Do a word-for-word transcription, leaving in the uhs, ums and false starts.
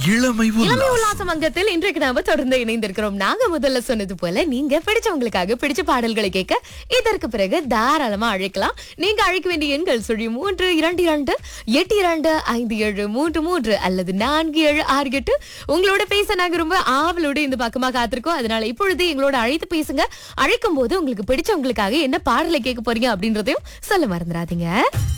இளமை இளமை உல்லாசம். உல்லாசம் அங்கத்தில் இன்றைக்கு நாம தொடர்ந்து இணைந்திருக்கிறோம். நாங்க முதல்ல சொன்னது போல நீங்க பிடிச்சவங்களுக்காக பிடிச்ச பாடல்களை கேட்க இதற்கு பிறகு தாராளமா அழைக்கலாம். நீங்க அழைக்க வேண்டிய எண்கள் சொல்லி மூன்று இரண்டு இரண்டு எட்டு இரண்டு ஐந்து ஏழு மூன்று மூன்று அல்லது நான்கு ஏழு ஆறு எட்டு. உங்களோட பேச நாங்க ரொம்ப ஆவலோடு இந்த பக்கமா காத்திருக்கோம். அதனால இப்பொழுது எங்களோட அழைத்து பேசுங்க. அழைக்கும் போது உங்களுக்கு பிடிச்சவங்களுக்காக என்ன பாடலை கேட்க போறீங்க அப்படின்றதையும் சொல்ல மறந்துடாதீங்க.